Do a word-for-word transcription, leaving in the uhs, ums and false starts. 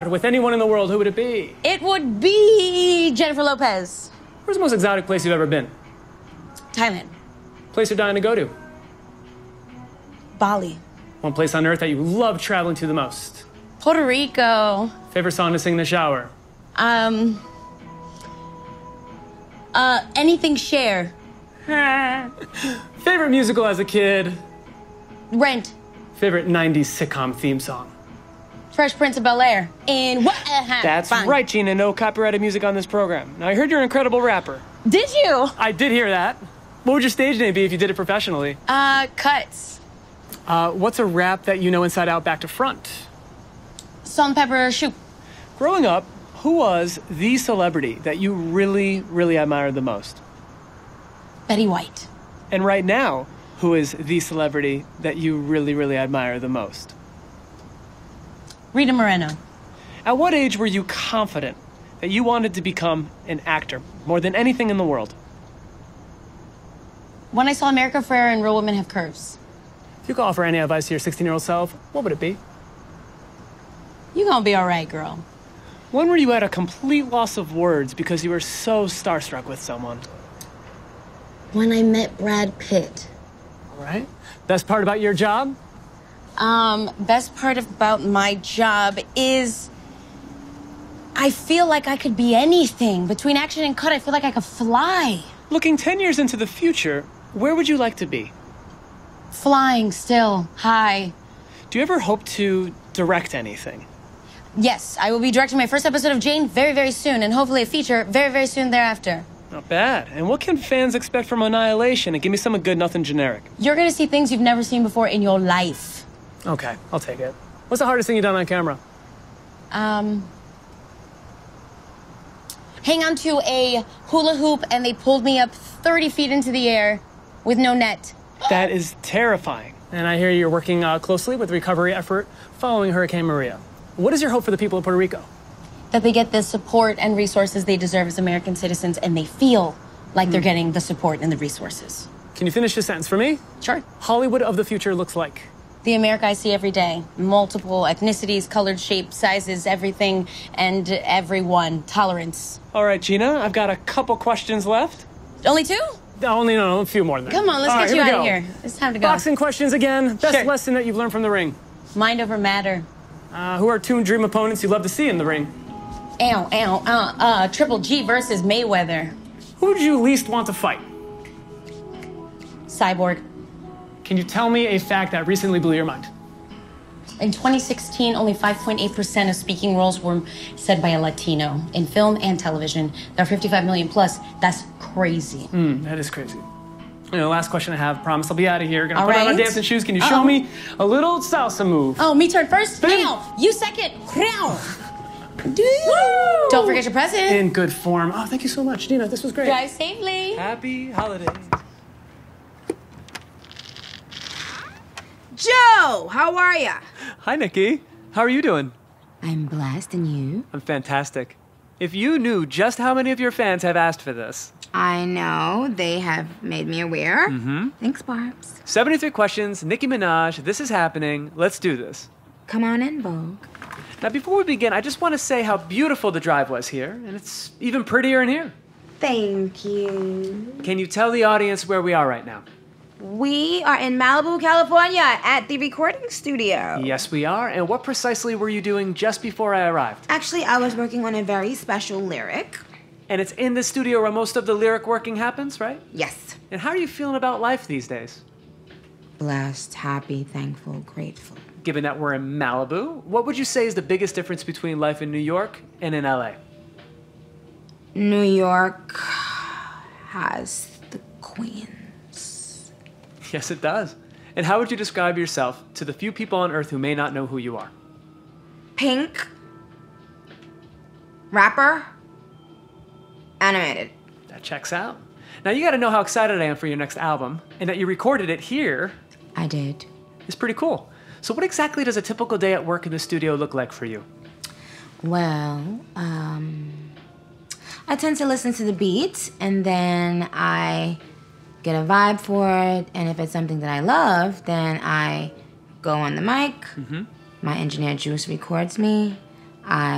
with anyone in the world, who would it be? It would be Jennifer Lopez. Where's the most exotic place you've ever been? Thailand. Place you're dying to go to? Bali. One place on earth that you love traveling to the most? Puerto Rico. Favorite song to sing in the shower? Um. Uh, anything Cher. Favorite musical as a kid? Rent. Favorite nineties sitcom theme song? Fresh Prince of Bel-Air. And what? That's Fine. right, Gina. No copyrighted music on this program. Now, I heard you're an incredible rapper. Did you? I did hear that. What would your stage name be if you did it professionally? Uh, Cuts. Uh, what's a rap that you know inside out, back to front? Salt and pepper shoot. Growing up, who was the celebrity that you really, really admired the most? Betty White. And right now, who is the celebrity that you really, really admire the most? Rita Moreno. At what age were you confident that you wanted to become an actor more than anything in the world? When I saw America Ferrera and Real Women Have Curves. If you could offer any advice to your sixteen-year-old self, what would it be? You gonna be all right, girl. When were you at a complete loss of words because you were so starstruck with someone? When I met Brad Pitt. All right. Best part about your job? Um, best part about my job is I feel like I could be anything. Between action and cut, I feel like I could fly. Looking ten years into the future, where would you like to be? Flying still, high. Do you ever hope to direct anything? Yes, I will be directing my first episode of Jane very, very soon, and hopefully a feature very, very soon thereafter. Not bad. And what can fans expect from Annihilation? And give me something good, nothing generic. You're gonna see things you've never seen before in your life. Okay, I'll take it. What's the hardest thing you've done on camera? Um, hang on to a hula hoop and they pulled me up thirty feet into the air with no net. That is terrifying. And I hear you're working uh, closely with the recovery effort following Hurricane Maria. What is your hope for the people of Puerto Rico? That they get the support and resources they deserve as American citizens and they feel like mm. they're getting the support and the resources. Can you finish this sentence for me? Sure. Hollywood of the future looks like? The America I see every day. Multiple ethnicities, colored shapes, sizes, everything, and everyone. Tolerance. All right, Gina, I've got a couple questions left. Only two? Only, no, no, a few more than that. Come on, let's All get right, you here out of here. It's time to go. Boxing questions again. Best Sure. lesson that you've learned from the ring? Mind over matter. Uh, who are two dream opponents you'd love to see in the ring? Ow, ow, uh, uh, Triple G versus Mayweather. Who would you least want to fight? Cyborg. Can you tell me a fact that recently blew your mind? In twenty sixteen, only five point eight percent of speaking roles were said by a Latino in film and television. There are fifty-five million plus. That's crazy. Mm, that is crazy. You know, last question I have. Promise I'll be out of here. Gonna All put right. on my dancing shoes. Can you Uh-oh. show me a little salsa move? Oh, me turn first? Bam. Now, you second. Now. Don't forget your present. In good form. Oh, thank you so much, Gina. This was great. Drive safely. Happy holidays. Joe, how are ya? Hi, Nikki. How are you doing? I'm blessed, and you? I'm fantastic. If you knew just how many of your fans have asked for this. I know. They have made me aware. Mm-hmm. Thanks, Barbs. seventy-three questions, Nicki Minaj, this is happening. Let's do this. Come on in, Vogue. Now, before we begin, I just want to say how beautiful the drive was here, and it's even prettier in here. Thank you. Can you tell the audience where we are right now? We are in Malibu, California, at the recording studio. Yes, we are. And what precisely were you doing just before I arrived? Actually, I was working on a very special lyric. And it's in the studio where most of the lyric working happens, right? Yes. And how are you feeling about life these days? Blessed, happy, thankful, grateful. Given that we're in Malibu, what would you say is the biggest difference between life in New York and in L A? New York has the queens. Yes, it does. And how would you describe yourself to the few people on Earth who may not know who you are? Pink. Rapper. Animated. That checks out. Now, you got to know how excited I am for your next album, and that you recorded it here. I did. It's pretty cool. So what exactly does a typical day at work in the studio look like for you? Well, um, I tend to listen to the beats, and then I get a vibe for it, and if it's something that I love, then I go on the mic. Mm-hmm. My engineer Juice records me. I